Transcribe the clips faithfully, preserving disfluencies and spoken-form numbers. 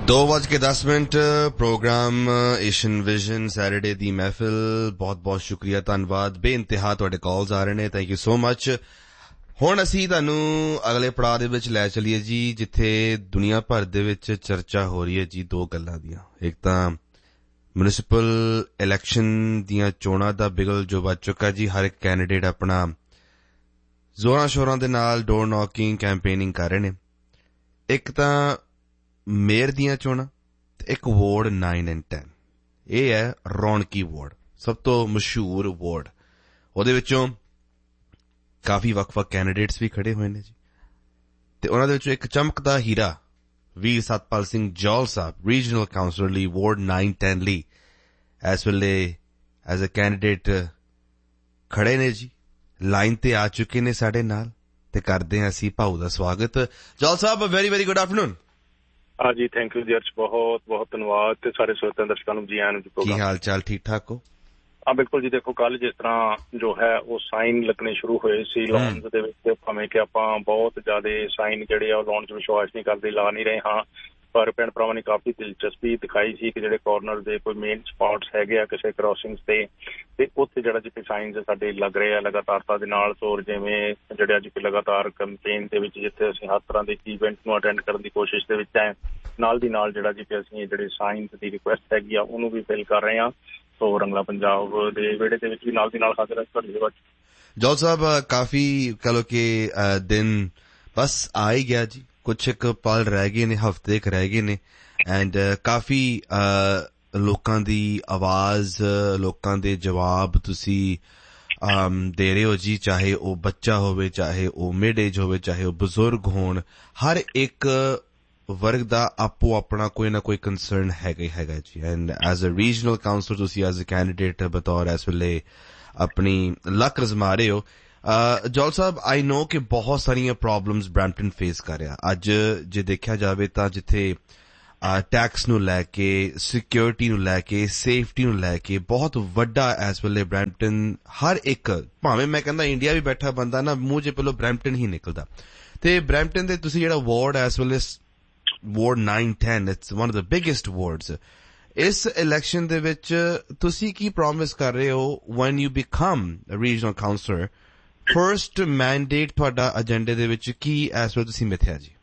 दो बज के दस minute programme Asian vision Saturday दी महफिल बहुत बहुत शुक्रिया धन्यवाद बेइंतहा तुहाडे कॉल्स आ रहे ने थैंक यू सो मच हुण असीं तुहानूं अगले पड़ाਅ दे विच लै चलीए जी जिथे दुनिया भर दे विच चर्चा हो रही है जी दो गल्लां दियां एक तां म्युनिसिपल इलैक्शन दियां चोणां दा बिगल जो वज चुका जी हर एक कैंਡੀਡੇਟ अपना जोरां शोरां दे नाल डोर नॉकिंग कैंपेनिंग कर रहे ने एक तां मेयर दियां चोणां ते एक वार्ड नाइन एंड टेन ਇਹ ਹੈ ਰੌਣਕੀ ਵਾਰਡ ਸਭ ਤੋਂ ਮਸ਼ਹੂਰ ਵਾਰਡ ਉਹਦੇ ਵਿੱਚੋਂ ਕਾਫੀ ਵੱਖ-ਵੱਖ ਕੈਂਡੀਡੇਟਸ ਵੀ ਖੜੇ ਹੋਏ ਨੇ ਜੀ ਤੇ ਉਹਨਾਂ ਦੇ ਵਿੱਚੋਂ ਇੱਕ ਚਮਕਦਾ ਹੀਰਾ ਵੀਰ ਸਤਪਾਲ ਸਿੰਘ ਜੌਲ ਸਾਹਿਬ ਰੀਜਨਲ ਕਾਉਂਸਲਰ ਲਈ ਵਾਰਡ ਨਾइन टेन ਲਈ ਇਸ ਵੇਲੇ ਐਜ਼ ਅ ਕੈਂਡੀਡੇਟ ਖੜੇ ਨੇ ਜੀ ਲਾਈਨ ਤੇ ਆ ਚੁੱਕੇ ਨੇ ਸਾਡੇ ਨਾਲ ਤੇ ਕਰਦੇ ਹਾਂ ਅਸੀਂ ਭਾਊ ਦਾ ਸਵਾਗਤ ਜੌਲ ਸਾਹਿਬ ਵੈਰੀ ਵੈਰੀ ਗੁੱਡ ਆਫਟਰਨੂਨ हाँ जी थैंक यू जी अर्श बहुत बहुत धन्यवाद ते सारे श्रोते दर्शकों ਨੂੰ ਜੀ ਆਇਆਂ ਨੂੰ ਕੀ ਹਾਲ ਚਾਲ ਠੀਕ ਠਾਕ ਹੋ ਹਾਂ ਬਿਲਕੁਲ ਜੀ ਦੇਖੋ ਕੱਲ ਜਿਸ ਤਰ੍ਹਾਂ ਜੋ ਹੈ ਉਹ ਸਾਈਨ ਲੱਗਣੇ ਸ਼ੁਰੂ ਹੋਏ ਸੀ ਲੌਂਜ ਦੇ ਵਿੱਚ ਭਾਵੇਂ ਕਿ ਆਪਾਂ ਬਹੁਤ ਜ਼ਿਆਦਾ ਸਾਈਨ ਜਿਹੜੇ ਆ ਉਹ ਲੌਂਜ ਵਿਸ਼ਵਾਸ ਨਹੀਂ ਕਰਦੇ ਲਾ ਨਹੀਂ ਰਹੇ ਹਾਂ ਪਰ ਪਿੰਡ ਭਰਾਵਾਂ ਨੇ ਕਾਫੀ ਦਿਲਚਸਪੀ ਦਿਖਾਈ ਸੀ ਕਿ ਜਿਹੜੇ ਕਾਰਨਰ ਦੇ ਕੋਈ ਮੇਨ ਸਪਾਟਸ ਹੈਗੇ ਆ ਕਿਸੇ ਕ੍ਰਾਸਿੰਗਸ ਤੇ ਤੇ ਉੱਥੇ ਜਿਹੜਾ ਜਿੱਥੇ ਸਾਈਨਸ ਸਾਡੇ ਲੱਗ ਰਹੇ ਆ ਲਗਾਤਾਰਤਾ ਦੇ ਨਾਲ ਤੋਰ ਜਿਵੇਂ ਜਿਹੜੇ ਅੱਜ ਲਗਾਤਾਰ ਕੈਂਪੇਨ ਦੇ ਵਿੱਚ ਜਿੱਥੇ ਅਸੀਂ ਹਰ ਤਰ੍ਹਾਂ ਦੇ ਇਵੈਂਟ ਨੂੰ ਅਟੈਂਡ ਕਰਨ ਦੀ ਕੋਸ਼ਿਸ਼ ਦੇ ਵਿੱਚ ਹੈ ਨਾਲ ਦੀ ਨਾਲ ਜਿਹੜਾ ਜਿੱਥੇ ਅਸੀਂ ਜਿਹੜੇ ਸਾਈਨਸ ਦੀ ਰਿਕੁਐਸਟ ਹੈਗੀ ਆ ਉਹਨੂੰ ਵੀ ਫਿਲ ਕਰ ਰਹੇ ਹਾਂ ਸੋ ਰੰਗਲਾ ਪੰਜਾਬ ਦੇ ਵਿਹੜੇ ਦੇ ਵਿੱਚ ਵੀ ਨਾਲ ਦੀ ਨਾਲ ਹਾਜ਼ਰ ਹੈ ਤੁਹਾਡੀ ਸੇਵਾ ਜੌਲ ਸਾਹਿਬ ਕਾਫੀ ਕਹ ਲਓ ਕਿ ਦਿਨ ਬਸ ਆ ਹੀ ਗਿਆ ਜੀ ਕੁਛ ਇੱਕ ਪਲ ਰਹਿ ਗਏ ਨੇ ਹਫ਼ਤੇ ਕੁ ਰਹਿ ਗਏ ਨੇ ਐਂਡ ਕਾਫੀ ਲੋਕਾਂ ਦੀ ਆਵਾਜ਼ ਲੋਕਾਂ ਦੇ ਜਵਾਬ ਤੁਸੀਂ ਦੇ ਰਹੇ ਹੋ ਜੀ ਚਾਹੇ ਉਹ ਬੱਚਾ ਹੋਵੇ ਚਾਹੇ ਉਹ ਮਿਡ ਏਜ ਹੋਵੇ ਚਾਹੇ ਉਹ ਬਜ਼ੁਰਗ ਹੋਣ ਹਰ ਇੱਕ ਵਰਗ ਦਾ ਆਪੋ ਆਪਣਾ ਕੋਈ ਨਾ ਕੋਈ ਕੰਸਰਨ ਹੈਗਾ ਹੀ ਹੈਗਾ ਜੀ and as a regional councillor ਤੁਸੀਂ ਐਜ਼ ਅ ਕੈਂਡੀਡੇਟ ਬਤੌਰ ਇਸ ਵੇਲੇ ਆਪਣੀ ਲੱਕ ਅਜ਼ਮਾ ਰਹੇ ਹੋ ਜੌਲ ਸਾਹਿਬ ਆਈ ਨੋ ਕਿ ਬਹੁਤ ਸਾਰੀਆਂ ਪ੍ਰੋਬਲਮਸ ਬਰੈਂਪਟਨ ਫੇਸ ਕਰ ਰਿਹਾ ਅੱਜ ਜੇ ਦੇਖਿਆ ਜਾਵੇ ਤਾਂ ਜਿੱਥੇ ਟੈਕਸ ਨੂੰ ਲੈ ਕੇ ਸਿਕਿਉਰਿਟੀ ਨੂੰ ਲੈ ਕੇ ਸੇਫਟੀ ਨੂੰ ਲੈ ਕੇ ਬਹੁਤ ਵੱਡਾ ਇਸ ਵੇਲੇ ਬਰੈਂਪਟਨ ਹਰ ਇੱਕ ਭਾਵੇਂ ਮੈਂ ਕਹਿੰਦਾ ਇੰਡੀਆ ਵੀ ਬੈਠਾ ਬੰਦਾ ਨਾ ਮੂੰਹ 'ਚ ਪਹਿਲਾਂ ਬਰੈਂਪਟਨ ਹੀ ਨਿਕਲਦਾ ਤੇ ਬਰੈਂਪਟਨ ਦੇ ਤੁਸੀਂ ਜਿਹੜਾ ਵਾਰਡ ਇਸ ਵੇਲੇ ward ਨਾइन ten it's one of the biggest wards ਇਸ ਇਲੈਕਸ਼ਨ ਦੇ ਵਿੱਚ ਤੁਸੀਂ ਕੀ ਪ੍ਰੋਮਿਸ ਕਰ ਰਹੇ ਹੋ when you become a regional councillor first mandate ਤੁਹਾਡਾ ਏਜੰਡੇ ਦੇ ਵਿੱਚ ਕੀ ਇਸ ਵੇਲੇ ਤੁਸੀਂ ਮਿਥਿਆ ਜੀ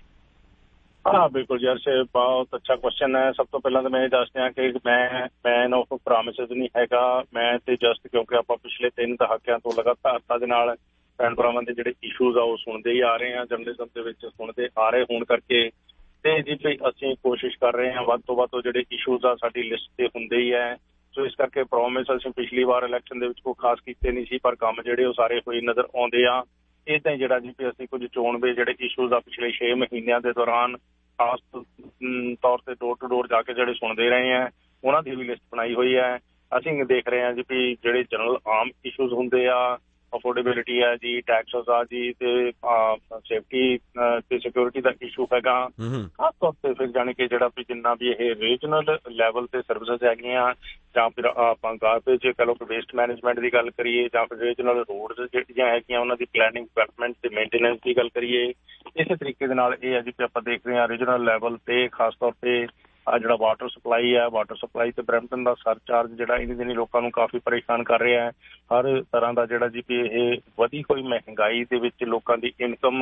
ਹਾਂ ਬਿਲਕੁਲ ਜੀ ਅਰਸ਼ ਬਹੁਤ ਅੱਛਾ ਕੁਐਸਚਨ ਹੈ ਸਭ ਤੋਂ ਪਹਿਲਾਂ ਤਾਂ ਮੈਂ ਇਹ ਦੱਸ ਦਿਆਂ ਕਿ ਮੈਂ ਮੈਨ ਆਫ ਪ੍ਰੋਮਿਸਿਸ ਨਹੀਂ ਹੈਗਾ ਮੈਂ ਤੇ ਜਸਟ ਕਿਉਂਕਿ ਆਪਾਂ ਪਿਛਲੇ ਤਿੰਨ ਦਹਾਕਿਆਂ ਤੋਂ ਲਗਾਤਾਰਤਾ ਦੇ ਨਾਲ ਭੈਣ ਭਰਾਵਾਂ ਦੇ ਜਿਹੜੇ ਇਸ਼ੂਜ਼ ਆ ਉਹ ਸੁਣਦੇ ਹੀ ਆ ਰਹੇ ਹਾਂ ਜਰਨਲਿਜ਼ਮ ਦੇ ਵਿੱਚ ਸੁਣਦੇ ਆ ਰਹੇ ਹੋਣ ਕਰਕੇ ਤੇ ਜੀ ਅਸੀਂ ਕੋਸ਼ਿਸ਼ ਕਰ ਰਹੇ ਹਾਂ ਵੱਧ ਤੋਂ ਵੱਧ ਜਿਹੜੇ ਇਸ਼ੂਜ਼ ਆ ਸਾਡੀ ਲਿਸਟ ਤੇ ਹੁੰਦੇ ਹੀ ਹੈ ਸੋ ਇਸ ਕਰਕੇ ਪ੍ਰੋਮਿਸ ਅਸੀਂ ਪਿਛਲੀ ਵਾਰ ਇਲੈਕਸ਼ਨ ਦੇ ਵਿੱਚ ਕੋਈ ਖਾਸ ਕੀਤੇ ਨਹੀਂ ਸੀ ਪਰ ਕੰਮ ਜਿਹੜੇ ਉਹ ਸਾਰੇ ਹੋਈ ਨਜ਼ਰ ਆਉਂਦੇ ਆ ਇਹ ਤਾਂ ਜਿਹੜਾ ਜੀ ਅਸੀਂ ਕੁਝ ਚੋਣ ਦੇ ਜਿਹੜੇ ਇਸ਼ੂਜ਼ ਆ ਪਿਛਲੇ ਛੇ ਮਹੀਨਿਆਂ ਦੇ ਦੌਰਾਨ ਖਾਸ ਤੌਰ ਤੇ ਡੋਰ ਟੂ ਡੋਰ ਜਾ ਕੇ ਜਿਹੜੇ ਸੁਣਦੇ ਰਹੇ ਆ ਉਹਨਾਂ ਦੀ ਵੀ ਲਿਸਟ ਬਣਾਈ ਹੋਈ ਹੈ ਅਸੀਂ ਦੇਖ ਰਹੇ ਹਾਂ ਜੀ ਵੀ ਜਿਹੜੇ ਜਨਰਲ ਆਮ ਇਸ਼ੂਜ਼ ਹੁੰਦੇ ਆ ਅਫੋਰਡੇਬਿਲਿਟੀ ਹੈ ਜੀ ਟੈਕਸਸ ਆ ਜੀ ਤੇ ਸੇਫਟੀ ਤੇ ਸਿਕਿਉਰਿਟੀ ਦਾ ਇਸ਼ੂ ਹੈਗਾ ਖਾਸ ਤੌਰ ਤੇ ਫਿਰ ਜਾਣੀ ਕਿ ਜਿਹੜਾ ਵੀ ਜਿੰਨਾ ਵੀ ਇਹ ਰੀਜਨਲ ਲੈਵਲ ਤੇ ਸਰਵਿਸਿਜ਼ ਹੈਗੀਆਂ ਜਾਂ ਫਿਰ ਆਪਾਂ ਗਾਰਬੇਜ ਕਹਿ ਲਓ ਕਿ ਵੇਸਟ ਮੈਨੇਜਮੈਂਟ ਦੀ ਗੱਲ ਕਰੀਏ ਜਾਂ ਫਿਰ ਰੀਜਨਲ ਰੋਡਸ ਜਿਹੜੀਆਂ ਹੈਗੀਆਂ ਉਹਨਾਂ ਦੀ ਪਲੈਨਿੰਗ ਡਿਵੈਲਪਮੈਂਟ ਤੇ ਮੇਨਟੇਨੈਂਸ ਦੀ ਗੱਲ ਕਰੀਏ ਇਸੇ ਤਰੀਕੇ ਦੇ ਨਾਲ ਇਹ ਹੈ ਜੀ ਕਿ ਆਪਾਂ ਦੇਖ ਰਹੇ ਹਾਂ ਰੀਜਨਲ ਲੈਵਲ ਤੇ ਖਾਸ ਤੌਰ ਤੇ ਆ ਜਿਹੜਾ ਵਾਟਰ ਸਪਲਾਈ ਹੈ ਵਾਟਰ ਸਪਲਾਈ ਤੇ ਬਰੈਂਪਟਨ ਦਾ ਸਰਚਾਰਜ ਜਿਹੜਾ ਇਹਦੇ ਦਿਨੀ ਲੋਕਾਂ ਨੂੰ ਕਾਫੀ ਪਰੇਸ਼ਾਨ ਕਰ ਰਿਹਾ ਹੈ ਹਰ ਤਰ੍ਹਾਂ ਦਾ ਜਿਹੜਾ ਜੀ ਕਿ ਇਹ ਵਧੀ ਹੋਈ ਮਹਿੰਗਾਈ ਦੇ ਵਿੱਚ ਲੋਕਾਂ ਦੀ ਇਨਕਮ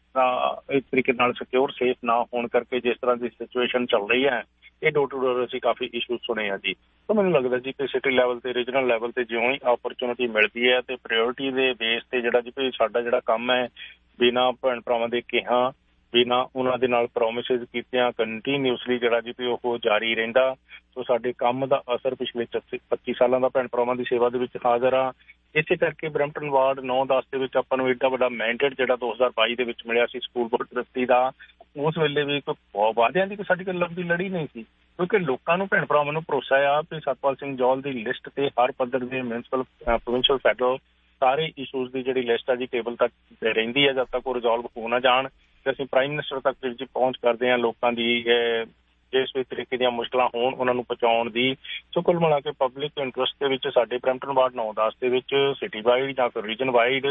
ਇਸ ਤਰੀਕੇ ਨਾਲ ਸਿਕਿਉਰ ਸੇਫ ਨਾ ਹੋਣ ਕਰਕੇ ਜਿਸ ਤਰ੍ਹਾਂ ਦੀ ਸਿਚੁਏਸ਼ਨ ਚੱਲ ਰਹੀ ਹੈ ਇਹ ਡੋਰ ਟੂ ਡੋਰ ਅਸੀਂ ਕਾਫੀ ਇਸ਼ੂ ਸੁਣੇ ਆ ਜੀ ਤਾਂ ਮੈਨੂੰ ਲੱਗਦਾ ਜੀ ਕਿ ਸਿਟੀ ਲੈਵਲ ਤੇ ਰੀਜਨਲ ਲੈਵਲ ਤੇ ਜਿਉਂ ਹੀ ਓਪਰਚੁਨਿਟੀ ਮਿਲਦੀ ਹੈ ਤੇ ਪ੍ਰਾਇਓਰਟੀ ਦੇ ਬੇਸ ਤੇ ਜਿਹੜਾ ਜੀ ਸਾਡਾ ਜਿਹੜਾ ਕੰਮ ਹੈ ਬਿਨਾਂ ਭੈਣ ਭਰਾਵਾਂ ਦੇ ਕਿਹਾ ਬਿਨਾਂ ਉਹਨਾਂ ਦੇ ਨਾਲ ਪ੍ਰੋਮਿਸਿਸ ਕੀਤਿਆਂ ਕੰਟੀਨਿਊਸਲੀ ਜਿਹੜਾ ਜੀ ਉਹ ਜਾਰੀ ਰਹਿੰਦਾ ਸੋ ਸਾਡੇ ਕੰਮ ਦਾ ਅਸਰ ਪਿਛਲੇ ਪੱਚੀ ਸਾਲਾਂ ਦਾ ਭੈਣ ਭਰਾਵਾਂ ਦੀ ਸੇਵਾ ਦੇ ਵਿੱਚ ਹਾਜ਼ਰ ਆ ਇਸੇ ਕਰਕੇ ਬਰੈਂਪਟਨ ਵਾਰਡ ਨੌ ਦਸ ਦੇ ਵਿੱਚ ਆਪਾਂ ਨੂੰ ਏਡਾ ਵੱਡਾ ਮੈਂਡੇਟ ਜਿਹੜਾ ਦੋ ਹਜ਼ਾਰ ਬਾਈ ਦੇ ਵਿੱਚ ਮਿਲਿਆ ਸੀ ਸਕੂਲ ਬੋਰਡ ਟਰੱਸਟੀ ਦਾ ਉਸ ਵੇਲੇ ਵੀ ਕੋਈ ਵਾਅਦਿਆਂ ਦੀ ਸਾਡੀ ਕੋਈ ਲੰਬੀ ਲੜੀ ਨਹੀਂ ਸੀ ਕਿਉਂਕਿ ਲੋਕਾਂ ਨੂੰ ਭੈਣ ਭਰਾਵਾਂ ਨੂੰ ਭਰੋਸਾ ਆ ਕਿ ਸਤਪਾਲ ਸਿੰਘ ਜੌਲ ਦੀ ਲਿਸਟ ਤੇ ਹਰ ਪੱਧਰ ਦੇ ਮਿਊਨਿਸਪਲ ਪ੍ਰੋਵਿੰਸ਼ੀਅਲ ਫੈਡਰਲ ਸਾਰੇ ਇਸ਼ੂਜ਼ ਦੀ ਜਿਹੜੀ ਲਿਸਟ ਆ ਜੀ ਟੇਬਲ ਤੱਕ ਰਹਿੰਦੀ ਹੈ ਜਦ ਤੱਕ ਉਹ ਰਿਜ਼ੋਲਵ ਹੋ ਨਾ ਜਾਣ ਤੇ ਅਸੀਂ ਪ੍ਰਾਈਮ ਮਿਨਿਸਟਰ ਤੱਕ ਵਿੱਚ ਪਹੁੰਚ ਕਰਦੇ ਹਾਂ ਲੋਕਾਂ ਦੀ ਜਿਸ ਵੀ ਤਰੀਕੇ ਦੀਆਂ ਮੁਸ਼ਕਲਾਂ ਹੋਣ ਉਹਨਾਂ ਨੂੰ ਪਹੁੰਚਾਉਣ ਦੀ ਸੋ ਕੁੱਲ ਮਿਲਾ ਕੇ ਪਬਲਿਕ ਇੰਟਰਸਟ ਦੇ ਵਿੱਚ ਸਾਡੇ ਬਰੈਂਪਟਨ ਵਾਰਡ ਨੌ ਦਸ ਦੇ ਵਿੱਚ ਸਿਟੀ ਵਾਈਡ ਜਾਂ ਫਿਰ ਰੀਜਨ ਵਾਈਡ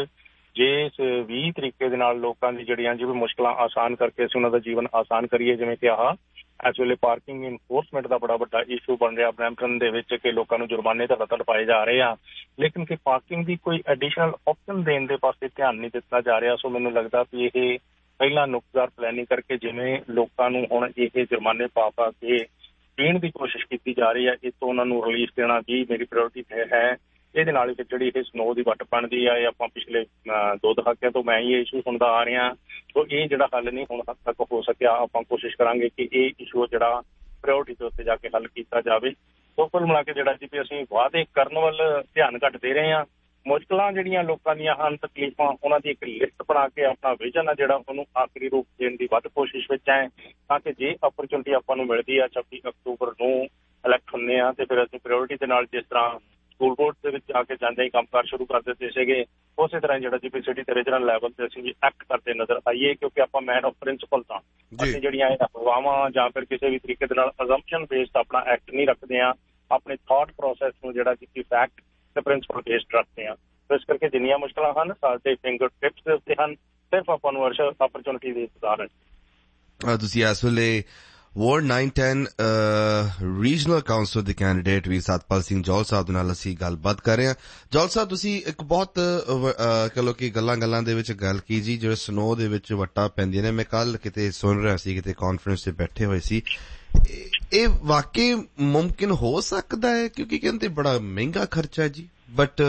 ਜਿਸ ਵੀ ਤਰੀਕੇ ਦੇ ਨਾਲ ਲੋਕਾਂ ਦੀ ਜਿਹੜੀਆਂ ਜਿਵੇਂ ਮੁਸ਼ਕਲਾਂ ਆਸਾਨ ਕਰਕੇ ਅਸੀਂ ਉਹਨਾਂ ਦਾ ਜੀਵਨ ਆਸਾਨ ਕਰੀਏ, ਜਿਵੇਂ ਕਿ ਆਹ ਇਸ ਵੇਲੇ ਪਾਰਕਿੰਗ ਇਨਫੋਰਸਮੈਂਟ ਦਾ ਬੜਾ ਵੱਡਾ ਇਸ਼ੂ ਬਣ ਰਿਹਾ ਬਰੈਂਪਟਨ ਦੇ ਵਿੱਚ ਕਿ ਲੋਕਾਂ ਨੂੰ ਜੁਰਮਾਨੇ ਤਾਂ ਲਗਾਤਾਰ ਪਾਏ ਜਾ ਰਹੇ ਆ, ਲੇਕਿਨ ਕਿ ਪਾਰਕਿੰਗ ਦੀ ਕੋਈ ਐਡੀਸ਼ਨਲ ਆਪਸ਼ਨ ਦੇਣ ਦੇ ਪਾਸੇ ਧਿਆਨ ਨਹੀਂ ਦਿੱਤਾ ਜਾ ਰਿਹਾ। ਸੋ ਮੈਨੂੰ ਲੱਗਦਾ ਵੀ ਇਹ ਪਹਿਲਾਂ ਨੁਕਤੇਦਾਰ ਪਲੈਨਿੰਗ ਕਰਕੇ ਜਿਵੇਂ ਲੋਕਾਂ ਨੂੰ ਹੁਣ ਇਹ ਜੁਰਮਾਨੇ ਪਾ ਪਾ ਕੇ ਦੇਣ ਦੀ ਕੋਸ਼ਿਸ਼ ਕੀਤੀ ਜਾ ਰਹੀ ਹੈ, ਇਸ ਤੋਂ ਉਹਨਾਂ ਨੂੰ ਰਿਲੀਫ ਦੇਣਾ ਵੀ ਮੇਰੀ ਪ੍ਰਾਇੋਰਟੀ ਹੈ। ਇਹਦੇ ਨਾਲ ਹੀ ਜਿਹੜੀ ਇਹ ਸਨੋ ਦੀ ਵੱਟ ਬਣਦੀ ਆ, ਇਹ ਆਪਾਂ ਪਿਛਲੇ ਦੋ ਦਹਾਕਿਆਂ ਤੋਂ ਮੈਂ ਹੀ ਇਹ ਇਸ਼ੂ ਸੁਣਦਾ ਆ ਰਿਹਾ। ਸੋ ਇਹ ਜਿਹੜਾ ਹੱਲ ਨਹੀਂ ਹੁਣ ਤੱਕ ਹੋ ਸਕਿਆ, ਆਪਾਂ ਕੋਸ਼ਿਸ਼ ਕਰਾਂਗੇ ਕਿ ਇਹ ਇਸ਼ੂ ਜਿਹੜਾ ਪ੍ਰਾਇੋਰਟੀ ਦੇ ਉੱਤੇ ਜਾ ਕੇ ਹੱਲ ਕੀਤਾ ਜਾਵੇ। ਸੋ ਕੁੱਲ ਮਿਲਾ ਕੇ ਜਿਹੜਾ ਜੀ ਵੀ ਅਸੀਂ ਵਾਅਦੇ ਕਰਨ ਵੱਲ ਧਿਆਨ ਘੱਟ ਦੇ ਰਹੇ ਹਾਂ। ਮੁਸ਼ਕਲਾਂ ਜਿਹੜੀਆਂ ਲੋਕਾਂ ਦੀਆਂ ਹਨ, ਤਕਲੀਫਾਂ, ਉਹਨਾਂ ਦੀ ਇੱਕ ਲਿਸਟ ਬਣਾ ਕੇ ਆਪਣਾ ਵਿਜ਼ਨ ਆ ਜਿਹੜਾ ਉਹਨੂੰ ਆਖਰੀ ਰੂਪ ਦੇਣ ਦੀ ਵੱਧ ਕੋਸ਼ਿਸ਼ ਵਿੱਚ ਹੈ, ਤਾਂ ਕਿ ਜੇ ਅਪਰਚੁਨਿਟੀ ਆਪਾਂ ਨੂੰ ਮਿਲਦੀ ਆ ਛੱਬੀ ਅਕਤੂਬਰ ਨੂੰ ਇਲੈਕਟ ਹੁੰਦੇ ਆ ਤੇ ਫਿਰ ਅਸੀਂ ਪ੍ਰਾਇੋਰਟੀ ਦੇ ਨਾਲ ਜਿਸ ਤਰ੍ਹਾਂ ਸਕੂਲ ਬੋਰਡ ਦੇ ਵਿੱਚ ਜਾ ਕੇ ਜਾਂਦੇ ਹੀ ਕੰਮਕਾਰ ਸ਼ੁਰੂ ਕਰ ਦਿੱਤੇ ਸੀਗੇ, ਉਸੇ ਤਰ੍ਹਾਂ ਜਿਹੜਾ ਜੀ ਸਿਟੀ ਤੇ ਰੀਜਨਲ ਲੈਵਲ ਤੇ ਅਸੀਂ ਵੀ ਐਕਟ ਕਰਦੇ ਨਜ਼ਰ ਆਈਏ, ਕਿਉਂਕਿ ਆਪਾਂ ਮੈਨ ਆਫ ਪ੍ਰਿੰਸੀਪਲ ਤਾਂ ਅਸੀਂ ਜਿਹੜੀਆਂ ਅਫਵਾਹਾਂ ਜਾਂ ਫਿਰ ਕਿਸੇ ਵੀ ਤਰੀਕੇ ਦੇ ਨਾਲ ਅਜ਼ੰਪਸ਼ਨ ਬੇਸਡ ਆਪਣਾ ਐਕਟ ਨਹੀਂ ਰੱਖਦੇ ਆ, ਆਪਣੇ ਥਾਟ ਪ੍ਰੋਸੈਸ ਨੂੰ ਜਿਹੜਾ ਜੀ ਫੈਕਟ ਤੇ ਪ੍ਰਿੰਸੀਪਲ ਬੇਸਡ ਰੱਖਦੇ ਆ। ਇਸ ਕਰਕੇ ਜਿੰਨੀਆਂ ਮੁਸ਼ਕਲਾਂ ਹਨ ਸਾਡੇ ਫਿੰਗਰ ਟਿਪਸ ਦੇ ਉੱਤੇ ਹਨ, ਸਿਰਫ ਆਪਾਂ ਨੂੰ ਅਰਸ਼ ਅਪਰਚੁਨਿਟੀ ਦੇ ਇੰਤਜ਼ਾਰ ਹੈ। ਤੁਸੀਂ ਇਸ ਵੇਲੇ ਵਾਰਡ ਨਾइन टेन ਰੀਜਨਲ ਕਾਉਂਸਲ ਦੇ ਕੈਂਡੀਡੇਟ ਵੀ ਸਤਪਾਲ ਸਿੰਘ ਜੌਲ ਸਾਹਿਬ ਦੇ ਨਾਲ ਅਸੀਂ ਗੱਲਬਾਤ ਕਰ ਰਹੇ ਹਾਂ। ਜੌਲ ਸਾਹਿਬ, ਤੁਸੀਂ ਇੱਕ ਬਹੁਤ ਕਹ ਲਓ ਕਿ ਗੱਲਾਂ ਗੱਲਾਂ ਦੇ ਵਿੱਚ ਗੱਲ ਕੀ ਜੀ, ਜਿਹੜੇ ਸਨੋ ਦੇ ਵਿੱਚ ਵੱਟਾਂ ਪੈਂਦੀਆਂ ਨੇ, ਮੈਂ ਕੱਲ ਕਿਤੇ ਸੁਣ ਰਿਹਾ ਸੀ, ਕਿਤੇ ਕਾਨਫਰੰਸ ਤੇ ਬੈਠੇ ਹੋਏ ਸੀ, ਇਹ ਵਾਕਈ ਮੁਮਕਿਨ ਹੋ ਸਕਦਾ ਹੈ? ਕਿਉਂਕਿ ਕਹਿੰਦੇ ਬੜਾ ਮਹਿੰਗਾ ਖਰਚਾ ਹੈ ਜੀ, ਬਟ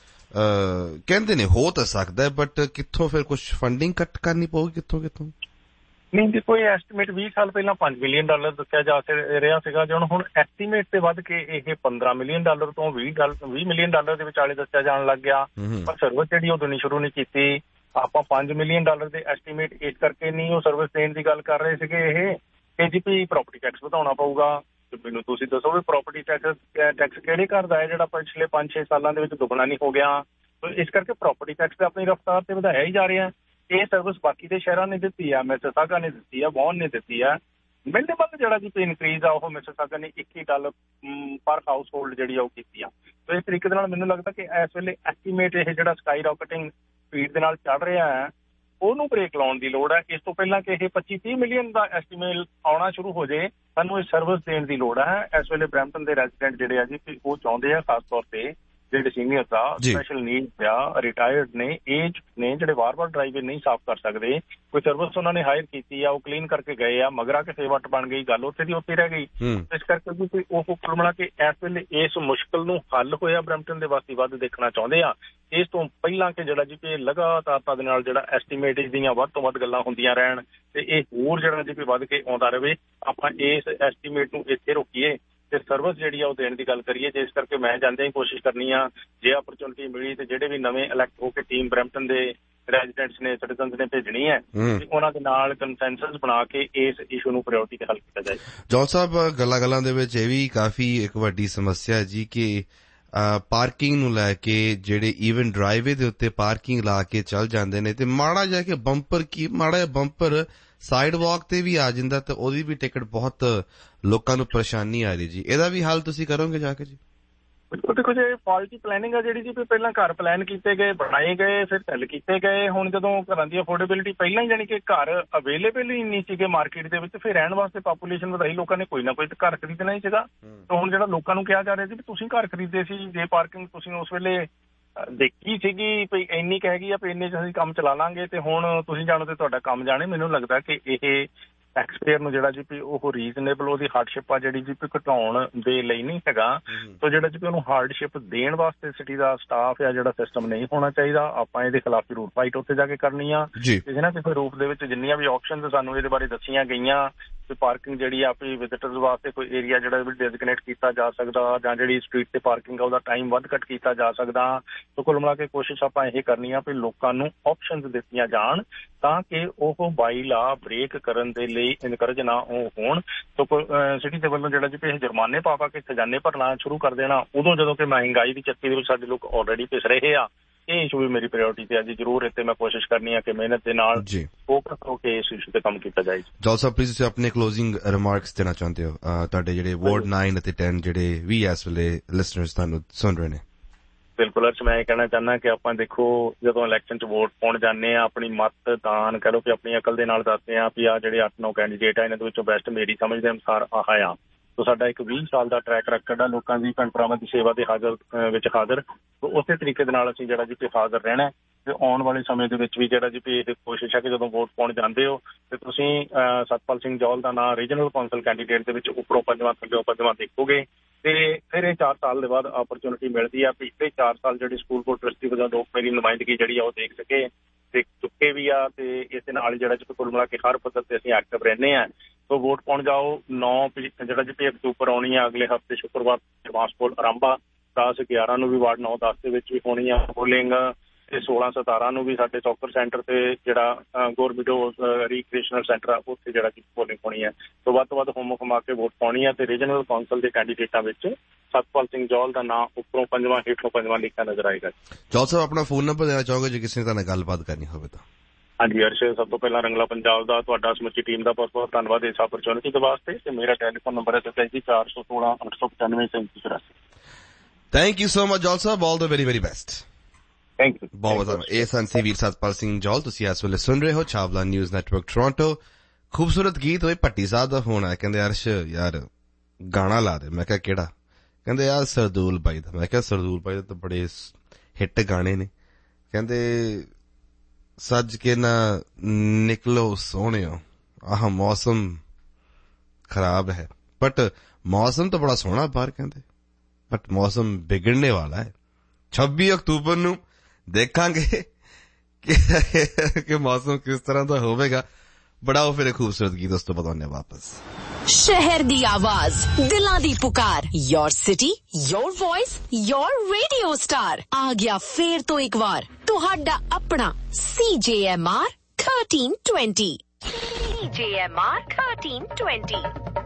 ਕਹਿੰਦੇ ਨੇ ਹੋ ਤਾਂ ਸਕਦਾ ਹੈ, ਬਟ ਕਿੱਥੋਂ ਫਿਰ ਕੁਛ ਫੰਡਿੰਗ ਕੱਟ ਕਰਨੀ ਪਊਗੀ ਕਿੱਥੋਂ ਕਿੱਥੋਂ? ਨਹੀਂ ਜੀ, ਕੋਈ ਐਸਟੀਮੇਟ ਵੀਹ ਸਾਲ ਪਹਿਲਾਂ ਪੰਜ ਮਿਲੀਅਨ ਡਾਲਰ ਦੱਸਿਆ ਜਾ ਰਿਹਾ ਸੀਗਾ, ਜੇ ਹੁਣ ਐਸਟੀਮੇਟ ਤੇ ਵੱਧ ਕੇ ਇਹ ਪੰਦਰਾਂ ਮਿਲੀਅਨ ਡਾਲਰ ਤੋਂ ਵੀਹ ਵੀਹ ਮਿਲੀਅਨ ਡਾਲਰ ਦੇ ਵਿਚਾਲੇ ਦੱਸਿਆ ਜਾਣ ਲੱਗ ਗਿਆ। ਪਰ ਸਰਵਿਸ ਜਿਹੜੀ ਉਹ ਦੇਣੀ ਸ਼ੁਰੂ ਨਹੀਂ ਕੀਤੀ। ਆਪਾਂ ਪੰਜ ਮਿਲੀਅਨ ਡਾਲਰ ਦੇ ਐਸਟੀਮੇਟ ਇਸ ਕਰਕੇ ਨਹੀਂ ਉਹ ਸਰਵਿਸ ਦੇਣ ਦੀ ਗੱਲ ਕਰ ਰਹੇ ਸੀਗੇ, ਇਹ ਕਿ ਜੀ ਵੀ ਪ੍ਰਾਪਰਟੀ ਟੈਕਸ ਵਧਾਉਣਾ ਪਊਗਾ। ਮੈਨੂੰ ਤੁਸੀਂ ਦੱਸੋ ਵੀ ਪ੍ਰਾਪਰਟੀ ਟੈਕਸ ਟੈਕਸ ਕਿਹੜੇ ਘਰ ਦਾ ਹੈ ਜਿਹੜਾ ਪਿਛਲੇ ਪੰਜ ਛੇ ਸਾਲਾਂ ਦੇ ਵਿੱਚ ਦੁੱਗਣਾ ਨਹੀਂ ਹੋ ਗਿਆ? ਇਸ ਕਰਕੇ ਪ੍ਰਾਪਰਟੀ ਟੈਕਸ ਤੇ ਆਪਣੀ ਰਫ਼ਤਾਰ ਤੇ ਵਧਾਇਆ ਹੀ ਜਾ ਰਿਹਾ। ਇਹ ਸਰਵਿਸ ਬਾਕੀ ਦੇ ਸ਼ਹਿਰਾਂ ਨੇ ਦਿੱਤੀ ਆ, ਮਿਸਿਸਾਗਾ ਨੇ ਦਿੱਤੀ ਆ, ਵੌਨ ਨੇ ਦਿੱਤੀ ਆ। ਮਿਨੀਮਮ ਜਿਹੜਾ ਜੀ ਇਨਕਰੀਜ਼ ਆ ਉਹ ਮਿਸਿਸਾਗਾ ਨੇ ਇੱਕੀ ਡਾਲਰ ਪਰ ਹਾਊਸ ਹੋਲਡ ਜਿਹੜੀ ਆ ਉਹ ਕੀਤੀ ਆ। ਸੋ ਇਸ ਤਰੀਕੇ ਦੇ ਨਾਲ ਮੈਨੂੰ ਲੱਗਦਾ ਕਿ ਇਸ ਵੇਲੇ ਐਸਟੀਮੇਟ ਇਹ ਜਿਹੜਾ ਸਕਾਈ ਰਾਕਟਿੰਗ ਸਪੀਡ ਦੇ ਨਾਲ ਚੱਲ ਰਿਹਾ ਹੈ ਉਹਨੂੰ ਬ੍ਰੇਕ ਲਾਉਣ ਦੀ ਲੋੜ ਹੈ। ਇਸ ਤੋਂ ਪਹਿਲਾਂ ਕਿ ਇਹ ਪੱਚੀ ਤੀਹ ਮਿਲੀਅਨ ਦਾ ਐਸਟੀਮੇਟ ਆਉਣਾ ਸ਼ੁਰੂ ਹੋ ਜਾਏ, ਸਾਨੂੰ ਇਹ ਸਰਵਿਸ ਦੇਣ ਦੀ ਲੋੜ ਹੈ। ਇਸ ਵੇਲੇ ਬਰੈਂਪਟਨ ਦੇ ਰੈਜ਼ੀਡੈਂਟ ਜਿਹੜੇ ਆ ਜੀ ਉਹ ਚਾਹੁੰਦੇ ਆ, ਖਾਸ ਤੌਰ ਤੇ ਜਿਹੜੇ ਸੀਨੀਅਰਸ ਆ, ਸਪੈਸ਼ਲ ਨੀਡਸ ਆ, ਰਿਟਾਇਰਡ ਨੇ, ਏਜ ਨੇ, ਜਿਹੜੇ ਵਾਰ-ਵਾਰ ਡਰਾਈਵੇ ਨਹੀਂ ਸਾਫ਼ ਕਰ ਸਕਦੇ, ਕੋਈ ਸਰਵਿਸ ਉਹਨਾਂ ਨੇ ਹਾਇਰ ਕੀਤੀ ਆ, ਉਹ ਕਲੀਨ ਕਰਕੇ ਗਏ ਆ, ਮਗਰਾ ਕਿਸੇ ਵੱਟ ਬਣ ਗਈ, ਗੱਲ ਉੱਥੇ ਦੀ ਉੱਥੇ ਰਹਿ ਗਈ। ਇਸ ਕਰਕੇ ਵੀ ਕੋਈ ਉਹ ਕੁੱਲ ਮਿਲਾ ਕੇ ਇਸ ਵੇਲੇ ਇਸ ਮੁਸ਼ਕਿਲ ਨੂੰ ਹੱਲ ਹੋਇਆ ਬਰੈਂਪਟਨ ਦੇ ਵਾਸੀ ਵੱਧ ਦੇਖਣਾ ਚਾਹੁੰਦੇ ਆ। ਇਸ ਤੋਂ ਪਹਿਲਾਂ ਕਿ ਜਿਹੜਾ ਜੀ ਕਿ ਲਗਾਤਾਰਤਾ ਦੇ ਨਾਲ ਜਿਹੜਾ ਐਸਟੀਮੇਟ ਦੀਆਂ ਵੱਧ ਤੋਂ ਵੱਧ ਗੱਲਾਂ ਹੁੰਦੀਆਂ ਰਹਿਣ ਤੇ ਇਹ ਹੋਰ ਜਿਹੜਾ ਜੀ ਵੱਧ ਕੇ ਆਉਂਦਾ ਰਹੇ, ਆਪਾਂ ਇਸ ਐਸਟੀਮੇਟ ਨੂੰ ਇੱਥੇ ਰੋਕੀਏ ਤੇ ਸਰਵਿਸ ਜਿਹੜੀ ਆ ਉਹ ਦੇਣ ਦੀ ਗੱਲ ਕਰੀਏ। ਜਿਸ ਕਰਕੇ ਮੈਂ ਜਾਂਦਿਆਂ ਹੀ ਕੋਸ਼ਿਸ਼ ਕਰਨੀ ਆ, ਜੇ ਅਪਰਚੁਨਿਟੀ ਮਿਲੀ ਤੇ ਜਿਹੜੇ ਵੀ ਨਵੇਂ ਇਲੈਕਟ ਹੋ ਕੇ ਟੀਮ ਬਰੈਂਪਟਨ ਦੇ ਰੈਜ਼ੀਡੈਂਟਸ ਨੇ, ਸਿਟੀਜ਼ਨਸ ਨੇ ਭੇਜਣੀ ਹੈ, ਉਹਨਾਂ ਦੇ ਨਾਲ ਕੰਸੈਂਸਸ ਬਣਾ ਕੇ ਇਸ ਇਸ਼ੂ ਨੂੰ ਪ੍ਰਾਇੋਰਟੀ ਤੇ ਹੱਲ ਕੀਤਾ ਜਾਏ। ਜੌਲ ਸਾਹਿਬ, ਗੱਲਾਂ ਗੱਲਾਂ ਦੇ ਵਿੱਚ ਇਹ ਵੀ ਕਾਫੀ ਇੱਕ ਵੱਡੀ ਸਮੱਸਿਆ ਜੀ ਕਿ ਪਾਰਕਿੰਗ ਨੂੰ ਲੈ ਕੇ ਜਿਹੜੇ ਈਵਨ ਡਰਾਈਵੇ ਦੇ ਉੱਤੇ ਪਾਰਕਿੰਗ ਲਾ ਕੇ ਚੱਲ ਜਾਂਦੇ ਨੇ ਤੇ ਮਾੜਾ ਜਾ ਕੇ ਬੰਪਰ ਕੀ ਮਾੜਾ ਜਿਹਾ ਬੰਪਰ ਸਾਈਡ ਵਾਕ ਤੇ ਵੀ ਆ ਜਾਂਦਾ ਤੇ ਉਹਦੀ ਵੀ ਟਿਕਟ ਬਹੁਤ ਲੋਕਾਂ ਨੂੰ ਪਰੇਸ਼ਾਨੀ ਆ ਰਹੀ ਜੀ। ਇਹਦਾ ਵੀ ਹੱਲ ਤੁਸੀਂ ਕਰੋਗੇ ਜਾ ਕੇ ਜੀ? ਦੇਖੋ ਜੀ, ਪਾਲਿਸੀ ਪਲੈਨਿੰਗ ਆ ਜਿਹੜੀ ਜੀ ਪਹਿਲਾਂ ਘਰ ਪਲਾਨ ਕੀਤੇ ਗਏ, ਬਣਾਏ ਗਏ, ਫਿਰ ਸੈੱਲ ਕੀਤੇ ਗਏ। ਹੁਣ ਜਦੋਂ ਘਰਾਂ ਦੀ ਅਫੋਰਡੇਬਿਲਿਟੀ ਪਹਿਲਾਂ ਹੀ ਜਾਣੀ ਕਿ ਘਰ ਅਵੇਲੇਬਲ ਹੀ ਨਹੀਂ ਸੀਗੇ ਮਾਰਕੀਟ ਦੇ ਵਿੱਚ, ਫਿਰ ਰਹਿਣ ਵਾਸਤੇ ਪਾਪੂਲੇਸ਼ਨ ਵਧਾਈ, ਲੋਕਾਂ ਨੇ ਕੋਈ ਨਾ ਕੋਈ ਘਰ ਖਰੀਦਣਾ ਹੀ ਸੀਗਾ। ਤਾਂ ਹੁਣ ਜਿਹੜਾ ਲੋਕਾਂ ਨੂੰ ਕਿਹਾ ਜਾ ਰਿਹਾ ਸੀ ਵੀ ਤੁਸੀਂ ਘਰ ਖਰੀਦੇ ਸੀ, ਜੇ ਪਾਰਕਿੰਗ ਤੁਸੀਂ ਉਸ ਵੇਲੇ ਦੇਖੀ ਸੀਗੀ ਵੀ ਇੰਨੀ ਕੁ ਹੈਗੀ ਆ ਵੀ ਇੰਨੇ 'ਚ ਅਸੀਂ ਕੰਮ ਚਲਾ ਲਾਂਗੇ ਤੇ ਹੁਣ ਤੁਸੀਂ ਜਾਣੋ ਤੇ ਤੁਹਾਡਾ ਕੰਮ ਜਾਣੇ। ਮੈਨੂੰ ਲੱਗਦਾ ਕਿ ਇਹ ਟੈਕਸਪੇਅਰ ਨੂੰ ਜਿਹੜਾ ਜੀ ਵੀ ਉਹ ਰੀਜ਼ਨੇਬਲ ਉਹਦੀ ਹਾਰਡਸ਼ਿਪ ਆ ਜਿਹੜੀ ਜੀ ਵੀ ਘਟਾਉਣ ਦੇ ਲਈ ਨਹੀਂ ਹੈਗਾ। ਸੋ ਜਿਹੜਾ ਜੀ ਉਹਨੂੰ ਹਾਰਡਸ਼ਿਪ ਦੇਣ ਵਾਸਤੇ ਸਿਟੀ ਦਾ ਸਟਾਫ ਆ ਜਿਹੜਾ ਸਿਸਟਮ ਨਹੀਂ ਹੋਣਾ ਚਾਹੀਦਾ। ਆਪਾਂ ਇਹਦੇ ਖਿਲਾਫ ਜ਼ਰੂਰ ਫਾਈਟ ਉੱਥੇ ਜਾ ਕੇ ਕਰਨੀ ਆ। ਕਿਸੇ ਨਾ ਕਿਸੇ ਰੂਪ ਦੇ ਵਿੱਚ ਜਿੰਨੀਆਂ ਵੀ ਆਪਸ਼ਨਸ ਸਾਨੂੰ ਇਹਦੇ ਬਾਰੇ ਦੱਸੀਆਂ ਗਈਆਂ ਵੀ ਪਾਰਕਿੰਗ ਜਿਹੜੀ ਆ ਵੀ ਵਿਜ਼ਿਟਰਸ ਵਾਸਤੇ ਕੋਈ ਏਰੀਆ ਜਿਹੜਾ ਵੀ ਡੈਜ਼ਿਗਨੇਟ ਕੀਤਾ ਜਾ ਸਕਦਾ ਜਾਂ ਜਿਹੜੀ ਸਟਰੀਟ ਤੇ ਪਾਰਕਿੰਗ ਆ ਉਹਦਾ ਟਾਈਮ ਵੱਧ ਘੱਟ ਕੀਤਾ ਜਾ ਸਕਦਾ। ਸੋ ਕੁੱਲ ਮਿਲਾ ਕੇ ਕੋਸ਼ਿਸ਼ ਆਪਾਂ ਇਹ ਕਰਨੀ ਆ ਵੀ ਲੋਕਾਂ ਨੂੰ ਆਪਸ਼ਨਸ ਦਿੱਤੀਆਂ ਜਾਣ ਤਾਂ ਕਿ ਉਹ ਬਾਈ ਲਾ ਬ੍ਰੇਕ ਕਰਨ ਦੇ ਲਈ ਇਨਕਰੇਜ ਨਾ ਹੋਣ। ਸੋ ਸਿਟੀ ਦੇ ਵੱਲੋਂ ਜਿਹੜਾ ਜੀ ਇਹ ਜੁਰਮਾਨੇ ਪਾ ਪਾ ਕੇ ਖਜ਼ਾਨੇ ਭਰਨਾ ਸ਼ੁਰੂ ਕਰ ਦੇਣਾ ਉਦੋਂ ਜਦੋਂ ਕਿ ਮਹਿੰਗਾਈ ਦੀ ਚੱਕੀ ਦੇ ਵਿੱਚ ਸਾਡੇ ਲੋਕ ਆਲਰੇਡੀ ਪਿਸ ਰਹੇ ਆ। ਇਹ ਇਸ਼ੂ ਵੀ ਮੇਰੀ ਪ੍ਰਾਇੋਰਟੀ ਤੇ ਅੱਜ ਜ਼ਰੂਰ ਇੱਥੇ ਮੈਂ ਕੋਸ਼ਿਸ਼ ਕਰਨੀ ਆ ਕਿ ਮਿਹਨਤ ਦੇ ਨਾਲ ਫੋਕਸ ਹੋ ਕੇ ਇਸ ਇਸ਼ੂ ਤੇ ਕੰਮ ਕੀਤਾ ਜਾਏ। ਜੌਲ ਸਾਹਿਬ, ਪਲੀਜ਼ ਤੁਸੀਂ ਆਪਣੇ ਕਲੋਜ਼ਿੰਗ ਰਿਮਾਰਕਸ ਦੇਣਾ ਚਾਹੁੰਦੇ ਹੋ ਤੁਹਾਡੇ ਜਿਹੜੇ ਵਾਰਡ ਨਾइन ਅਤੇ ਟੈਨ ਜਿਹੜੇ ਵੀ ਇਸ ਵੇਲੇ ਲਿਸਨਰਸ ਤੁਹਾਨੂੰ ਸੁਣ ਰਹੇ ਨੇ? ਬਿਲਕੁਲ ਅਰਸ਼, ਮੈਂ ਇਹ ਕਹਿਣਾ ਚਾਹੁੰਦਾ ਕਿ ਆਪਾਂ ਦੇਖੋ ਜਦੋਂ ਇਲੈਕਸ਼ਨ 'ਚ ਵੋਟ ਪਾਉਣ ਜਾਂਦੇ ਆ, ਆਪਣੀ ਮਤ ਦਾਨ ਕਰੋ ਕਿ ਆਪਣੀ ਅਕਲ ਦੇ ਨਾਲ ਦੱਸਦੇ ਆ ਵੀ ਆ ਜਿਹੜੇ ਅੱਠ ਨੌ ਕੈਂਡੀਡੇਟ ਆ ਇਹਨਾਂ ਦੇ ਵਿੱਚੋਂ ਬੈਸਟ ਮੇਰੀ ਸਮਝ ਦੇ ਅਨੁਸਾਰ ਆਹ ਆ। ਸੋ ਸਾਡਾ ਇੱਕ ਵੀਹ ਸਾਲ ਦਾ ਟਰੈਕ ਰਿਕਾਰਡ ਆ ਲੋਕਾਂ ਦੀ ਭੈਣ ਭਰਾਵਾਂ ਦੀ ਸੇਵਾ ਦੇ ਹਾਜ਼ਰ ਵਿੱਚ ਹਾਜ਼ਰ। ਸੋ ਉਸੇ ਤਰੀਕੇ ਦੇ ਨਾਲ ਅਸੀਂ ਜਿਹੜਾ ਜੀ ਕਿ ਹਾਜ਼ਰ ਰਹਿਣਾ ਤੇ ਆਉਣ ਵਾਲੇ ਸਮੇਂ ਦੇ ਵਿੱਚ ਵੀ ਜਿਹੜਾ ਜੀ ਵੀ ਇਹ ਕੋਸ਼ਿਸ਼ ਹੈ ਕਿ ਜਦੋਂ ਵੋਟ ਪਾਉਣ ਜਾਂਦੇ ਹੋ ਤੇ ਤੁਸੀਂ ਸਤਪਾਲ ਸਿੰਘ ਜੌਹਲ ਦਾ ਨਾਂ ਰੀਜਨਲ ਕੌਂਸਲ ਕੈਂਡੀਡੇਟ ਦੇ ਵਿੱਚ ਉੱਪਰੋਂ ਪੰਜਵਾਂ ਥੱਲਿਓਂ ਪੰਜਵਾਂ ਦੇਖੋਗੇ ਤੇ ਫਿਰ ਇਹ ਚਾਰ ਸਾਲ ਦੇ ਬਾਅਦ ਆਪਰਚੁਨਿਟੀ ਮਿਲਦੀ ਆ ਪਿਛਲੇ ਚਾਰ ਸਾਲ ਜਿਹੜੀ ਸਕੂਲ ਬੋਰਡ ਟਰਸਟੀ ਵਜੋਂ ਲੋਕ ਮੇਰੀ ਨੁਮਾਇੰਦਗੀ ਜਿਹੜੀ ਆ ਉਹ ਦੇਖ ਸਕੇ ਦੇਖ ਚੁੱਕੇ ਵੀ ਆ ਤੇ ਇਸ ਦੇ ਨਾਲ ਜਿਹੜਾ ਜੀ ਕੁੱਲ ਮਿਲਾ ਕੇ ਹਰ ਪੱਧਰ ਤੇ ਅਸੀਂ ਐਕਟਿਵ ਰਹਿੰਦੇ ਆ। ਸੋ ਵੋਟ ਪਾਉਣ ਜਾਓ। ਨੌ ਜਿਹੜਾ ਜੀ ਅਕਤੂਬਰ ਆਉਣੀ ਆ ਅਗਲੇ ਹਫ਼ਤੇ ਸ਼ੁੱਕਰਵਾਰ ਐਡਵਾਂਸ ਪੋਲ ਆਰੰਭ ਆ। ਦਸ ਗਿਆਰਾਂ ਨੂੰ ਵੀ ਵਾਰਡ ਨੌ ਦਸ ਦੇ ਵਿੱਚ ਵੀ ਹੋਣੀ ਆ ਪੋਲਿੰਗ ਤੇ ਸੋਲਾਂ ਸਤਾਰਾਂ ਨੂੰ ਵੀ ਸਾਡੇ ਸੌਕਰ ਸੈਂਟਰ ਤੇ ਜਿਹੜਾ ਗੌਰਮਿਡੋ ਰੀਕ੍ਰੀਏਸ਼ਨਲ ਸੈਂਟਰ ਆ ਉੱਥੇ ਜਿਹੜਾ ਕਿ ਪੋਲਿੰਗ ਹੋਣੀ ਹੈ। ਤੋਂ ਵੱਧ ਤੋਂ ਵੱਧ ਹੁਮ ਹੁਮਾ ਕੇ ਵੋਟ ਪਾਉਣੀ ਹੈ ਤੇ ਰੀਜਨਲ ਕੌਂਸਲ ਦੇ ਕੈਂਡੀਡੇਟਾਂ ਵਿੱਚ ਸਤਪਾਲ ਸਿੰਘ ਜੌਹਲ ਦਾ ਨਾਂ ਉੱਪਰੋਂ ਪੰਜਵਾਂ ਹੇਠੋਂ ਪੰਜਵਾਂ ਲਿਖਿਆ ਨਜ਼ਰ ਆਏਗਾ। ਜੌਹਲ ਸਾਹਿਬ ਆਪਣਾ ਫੋਨ ਨੰਬਰ ਦੇਣਾ ਚਾਹੋਗੇ ਜੇ ਕਿਸੇ ਨੇ ਤੁਹਾਡੇ ਨਾਲ ਗੱਲਬਾਤ ਕਰਨੀ ਹੋਵੇ ਤਾਂ? ਹਾਂਜੀ ਅਰਸ਼, ਸਭ ਤੋਂ ਪਹਿਲਾਂ ਰੰਗਲਾ ਪੰਜਾਬ ਦਾ ਤੁਹਾਡਾ ਸਮੁੱਚੀ ਟੀਮ ਦਾ ਬਹੁਤ ਬਹੁਤ ਧੰਨਵਾਦ ਇਸ ਆਪਰਚੁਨਿਟੀ ਦੇ ਵਾਸਤੇ ਤੇ ਮੇਰਾ ਟੈਲੀਫੋਨ ਨੰਬਰ ਹੈ ਤੈਂਤੀ ਚਾਰ ਸੌ ਸੋਲਾਂ ਅੱਠ ਸੌ ਪਚਾਨਵੇਂ ਸੈਂਤੀ ਚੁਰਾਸੀ। Thank you so much Johal Sahib, all the very very best. Thank you ਬਹੁਤ ਬਹੁਤ। ਇਹ ਸਨ ਸੀ ਵੀਰ ਸਤਪਾਲ ਸਿੰਘ ਜੌਹਲ। ਤੁਸੀਂ ਇਸ ਵੇਲੇ ਸੁਣ ਰਹੇ ਹੋ ਛਾਵਲਾ ਨਿਊਜ਼ ਨੈਟਵਰਕ ਟੋਰਾਂਟੋ। ਖੂਬਸੂਰਤ ਗੀਤ ਹੋਏ ਭੱਟੀ ਸਾਹਿਬ ਦਾ ਫੋਨ ਆਇਆ, ਕਹਿੰਦੇ ਅਰਸ਼ ਯਾਰ ਗਾਣਾ ਲਾ ਦੇ। ਮੈਂ ਕਿਹਾ ਕਿਹੜਾ? ਕਹਿੰਦੇ ਯਾਰ ਸਰਦੂਲ ਬਾਈ ਦਾ। ਮੈਂ ਕਿਹਾ ਸਰਦੂਲ ਬਾਈ ਦਾ ਤਾਂ ਬੜੇ ਹਿੱਟ ਗਾਣੇ ਨੇ। ਕਹਿੰਦੇ ਸੱਜ ਕੇ ਨਾ ਨਿਕਲੋ ਸੋਹਣਿਓ ਆਹ ਮੌਸਮ ਖਰਾਬ ਹੈ, ਬਟ ਮੌਸਮ ਤਾਂ ਬੜਾ ਸੋਹਣਾ ਬਾਹਰ ਕਹਿੰਦੇ, ਬਟ ਮੌਸਮ ਵਿਗੜਨੇ ਵਾਲਾ ਹੈ। ਛੱਬੀ ਅਕਤੂਬਰ ਨੂੰ ਦੇਖਾਂਗੇ ਕਿ ਮੌਸਮ ਕਿਸ ਤਰ੍ਹਾਂ ਦਾ ਹੋਵੇਗਾ। ਬੜਾ ਫਿਰ ਖੂਬਸੂਰਤ ਗੀਤ ਉਸ ਤੋਂ ਬਾਅਦ ਆਉਂਦੇ ਵਾਪਸ। ਸ਼ਹਿਰ ਦੀ ਆਵਾਜ਼, ਦਿਲਾਂ ਦੀ ਪੁਕਾਰ, your city your voice your radio star आ गया फिर तो एक बार तुहाडा अपना सी जे M R thirteen twenty C जे एम आर थर्टीन ट्वेंटी।